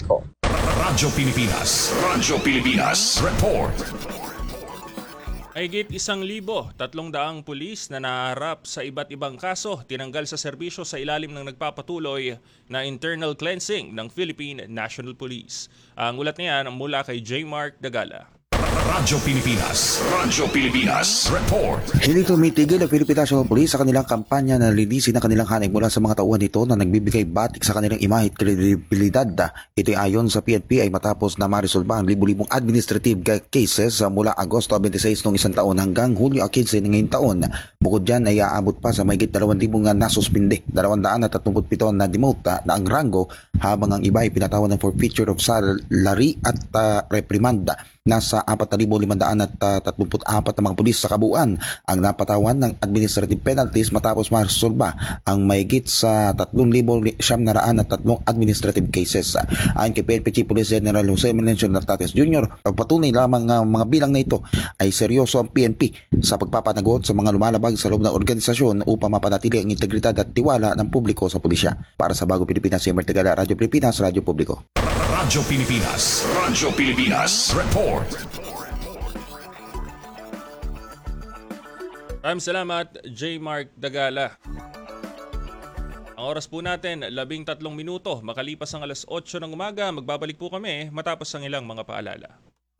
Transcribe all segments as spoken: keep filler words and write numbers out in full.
publiko. Radyo Pilipinas. Radyo Pilipinas. Report. Mahigit isang libo, tatlong daang pulis na naharap sa iba't ibang kaso tinanggal sa serbisyo sa ilalim ng nagpapatuloy na internal cleansing ng Philippine National Police. Ang ulat niyan mula kay J. Mark Dagala. Radyo Pilipinas. Radyo Pilipinas. Report. Hindi tumitigil ang Philippine National Police sa kanilang kampanya na linisin ang kanilang hanay mula sa mga tauhan nito na nagbibigay batik sa kanilang imahe at kredibilidad. Ito ay ayon sa P N P ay matapos na marisolba ang libu-libong administrative cases mula Agosto twenty-six noong isang taon hanggang Hulyo fifteen ng ngayong taon. Bukod dyan ay aabot pa sa mahigit dalawang libo nga nasuspinde, dalawang daan at tatlong pito na demote na ang rango habang ang iba ay pinatawan ng forfeiture of salary at uh, reprimanda. Nasa four thousand five hundred thirty-four na mga pulis sa kabuuan ang napatawan ng administrative penalties matapos maresolba ang mahigit sa three thousand nine hundred three administrative cases. Ayon kay P N P Chief Police General Jose Melencio Nartates Junior, patunay lamang ang mga bilang na ito ay seryoso ang P N P sa pagpapanagot sa mga lumalabag sa loob ng organisasyon upang mapanatili ang integridad at tiwala ng publiko sa pulisya. Para sa Bagong Pilipinas, si Mertegala, Radyo Pilipinas, Radyo Publiko. Radyo Pilipinas. Radyo Pilipinas. Report. Maraming salamat, J. Mark Dagala. Ang oras po natin, labing tatlong minuto. Makalipas ang alas otso ng umaga, magbabalik po kami matapos ang ilang mga paalala.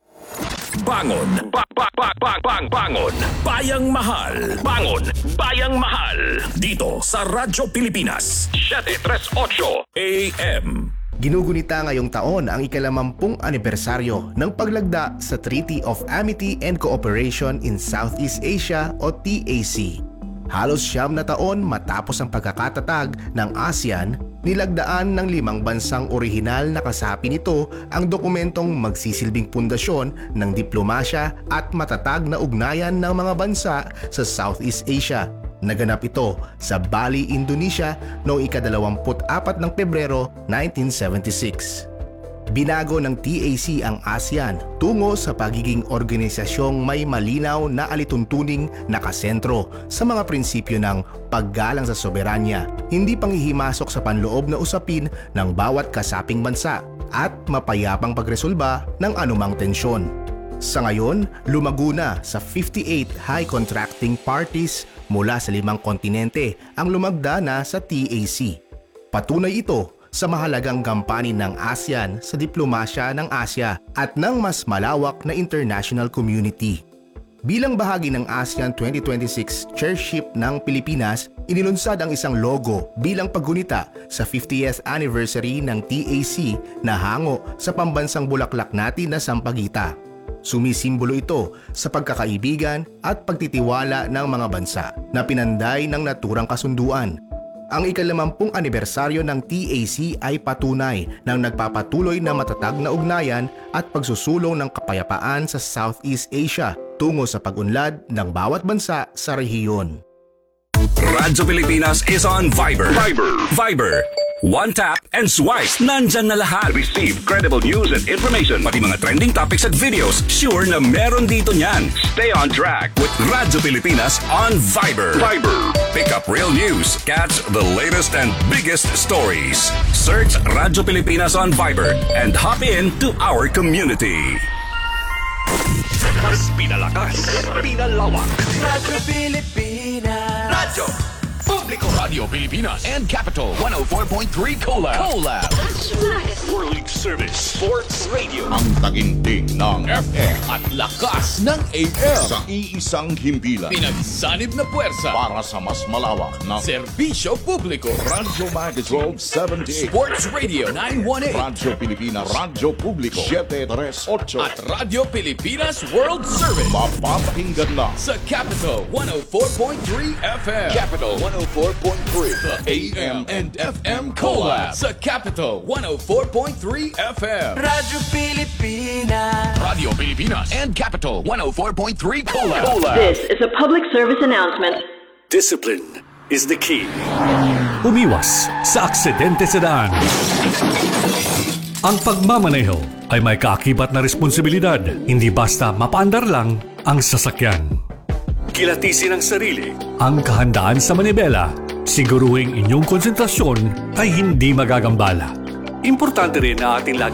Bangon. Ba ba ba ba bang bangon. Bayang mahal. Bangon. Bayang mahal. Dito sa Radyo Pilipinas. seven thirty-eight A M. Ginugunita ngayong taon ang ikalamampung anibersaryo ng paglagda sa Treaty of Amity and Cooperation in Southeast Asia o T A C. Halos siyam na taon matapos ang pagkakatatag ng ASEAN, nilagdaan ng limang bansang orihinal na kasapi nito ang dokumentong magsisilbing pundasyon ng diplomasya at matatag na ugnayan ng mga bansa sa Southeast Asia. Naganap ito sa Bali, Indonesia noong ikadalawamput apat ng Pebrero nineteen seventy-six. Binago ng T A C ang ASEAN tungo sa pagiging organisasyong may malinaw na alituntuning nakasentro sa mga prinsipyo ng paggalang sa soberanya, hindi panghihimasok sa panloob na usapin ng bawat kasaping bansa at mapayapang pagresolba ng anumang tensyon. Sa ngayon, lumago na sa fifty-eight high contracting parties mula sa limang kontinente ang lumagda na sa T A C. Patunay ito sa mahalagang gampanin ng ASEAN sa diplomasya ng Asya at ng mas malawak na international community. Bilang bahagi ng ASEAN twenty twenty-six chairship ng Pilipinas, inilunsad ang isang logo bilang paggunita sa fiftieth anniversary ng T A C na hango sa pambansang bulaklak natin na Sampaguita. Sumisimbolo ito sa pagkakaibigan at pagtitiwala ng mga bansa na pinanday ng naturang kasunduan. Ang ikalamampung anibersaryo ng T A C ay patunay ng nagpapatuloy na matatag na ugnayan at pagsusulong ng kapayapaan sa Southeast Asia tungo sa pag-unlad ng bawat bansa sa rehiyon. Radyo Pilipinas is on Viber. Viber. Viber. One tap and swipe. Nandyan na lahat. Receive credible news and information. Pati mga trending topics at videos. Sure na meron dito niyan. Stay on track with Radyo Pilipinas on Viber. Viber. Pick up real news. Catch the latest and biggest stories. Search Radyo Pilipinas on Viber and hop in to our community. Mas pinalakas, pinalawak. Radyo Pilipinas. Radyo Publiko. Radio Pilipinas and Capital one oh four point three Collab. Collab. That's right. World Service Sports Radio. Ang taginting ng F M at lakas ng A M. sa iisang himpilan Pinagsanib na puwersa. para sa mas malawak na Serbisyo Publiko. Radyo Magazine twelve seventy-eight, Sports Radio nine one eight. Radyo Pilipinas, Radyo Publiko seven thirty-eight, At Radio Pilipinas World Service. mapapakinggan na Sa Capital one oh four point three F M. Capital one oh four point three. The A M and F M Collab. Sa Capital one oh four point three F M. Radyo Pilipinas. Radio Pilipinas and Capital one oh four point three Collab. Collab. This is a public service announcement. Discipline is the key. Umiwas sa aksidente sa daan. Ang pagmamaneho ay may kaakibat na responsibilidad, hindi basta mapaandar lang ang sasakyan. Kilatisin ang sarili, ang kahandaan sa manibela, siguruhing inyong konsentrasyon ay hindi magagambala. Importante rin na ating lagi